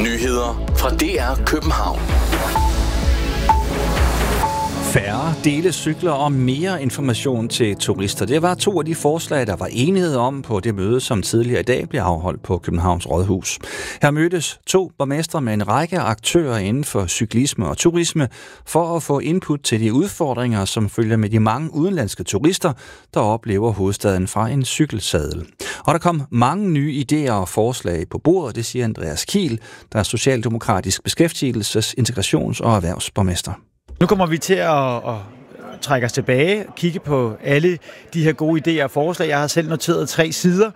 Nyheder fra DR København. Færre delecykler og mere information til turister. Det var 2 af de forslag, der var enighed om på det møde, som tidligere i dag blev afholdt på Københavns Rådhus. Her mødtes 2 borgmestre med en række aktører inden for cyklisme og turisme for at få input til de udfordringer, som følger med de mange udenlandske turister, der oplever hovedstaden fra en cykelsadel. Og der kom mange nye idéer og forslag på bordet, det siger Andreas Kiel, der er socialdemokratisk beskæftigelses-, integrations- og erhvervsborgmester. Nu kommer vi til at trække os tilbage, kigge på alle de her gode idéer og forslag. Jeg har selv noteret 3 sider,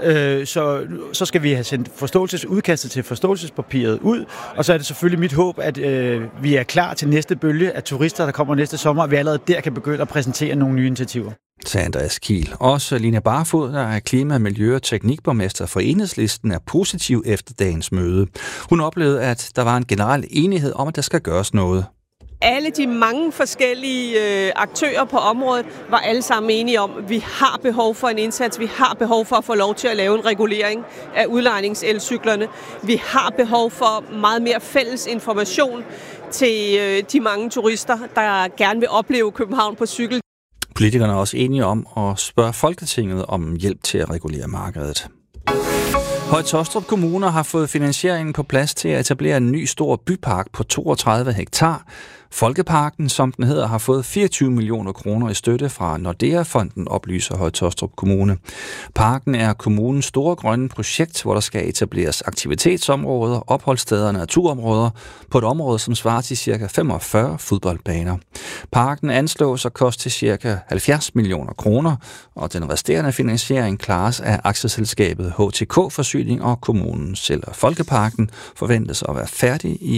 så skal vi have sendt udkastet til forståelsespapiret ud, og så er det selvfølgelig mit håb, at vi er klar til næste bølge af turister, der kommer næste sommer, og vi allerede der kan begynde at præsentere nogle nye initiativer. Sagde Andreas Kiel. Også Line Barfod, der er klima-, miljø- og teknikborgmester for Enhedslisten, er positiv efter dagens møde. Hun oplevede, at der var en generel enighed om, at der skal gøres noget. Alle de mange forskellige aktører på området var alle sammen enige om, at vi har behov for en indsats. Vi har behov for at få lov til at lave en regulering af udlejningselcyklerne. Vi har behov for meget mere fælles information til de mange turister, der gerne vil opleve København på cykel. Politikerne er også enige om at spørge Folketinget om hjælp til at regulere markedet. Høje-Taastrup Kommune har fået finansieringen på plads til at etablere en ny stor bypark på 32 hektar. Folkeparken, som den hedder, har fået 24 millioner kroner i støtte fra Nordea-fonden, oplyser Høje-Taastrup Kommune. Parken er kommunens store grønne projekt, hvor der skal etableres aktivitetsområder, opholdssteder og naturområder på et område, som svarer til ca. 45 fodboldbaner. Parken anslås at koste ca. 70 millioner kroner, og den resterende finansiering klares af aktieselskabet HTK Forsyning og kommunen selv. Folkeparken forventes at være færdig i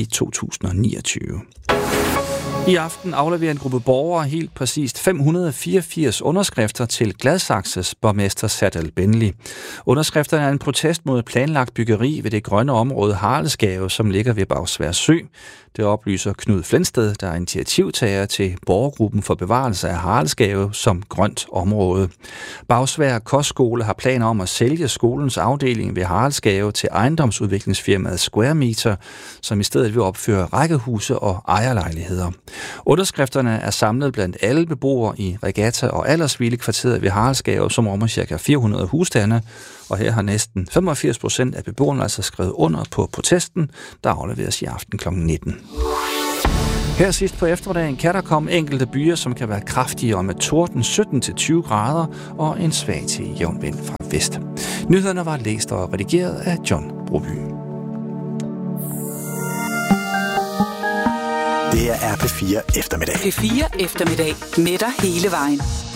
2029. I aften afleverer en gruppe borgere helt præcist 584 underskrifter til Gladsaxes borgmester Serdal Benli. Underskrifterne er en protest mod planlagt byggeri ved det grønne område Haraldsgave, som ligger ved Bagsværd Sø. Det oplyser Knud Flensted, der er initiativtager til borgergruppen for bevarelse af Haraldsgave som grønt område. Bagsværd Kostskole har planer om at sælge skolens afdeling ved Haraldsgave til ejendomsudviklingsfirmaet Square Meter, som i stedet vil opføre rækkehuse og ejerlejligheder. Underskrifterne er samlet blandt alle beboere i Regatta- og Aldershvile-kvarteret ved Haraldsgave, som rummer ca. 400 husstande, og her har næsten 85% af beboerne altså skrevet under på protesten, der afleveres i aften kl. 19. Her sidst på eftermiddagen kan der komme enkelte byer, som kan være kraftigere med torden 17-20 grader og en svag til jævn vind fra vest. Nyhederne var læst og redigeret af John Broby. Det er P4 eftermiddag. P4 eftermiddag med dig hele vejen.